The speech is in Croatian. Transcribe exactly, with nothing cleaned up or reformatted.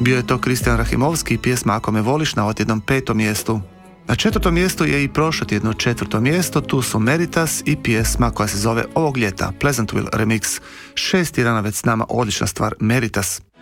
Bio je to Kristijan Rahimovski i pjesma Ako me voliš na otjednom petom mjestu. Na četvrtom mjestu je i prošlo tjedno četvrto mjesto, tu su Meritas i pjesma koja se zove Ovog ljeta, Pleasantville Remix. Šest tjedana već s nama, odlična stvar, Meritas.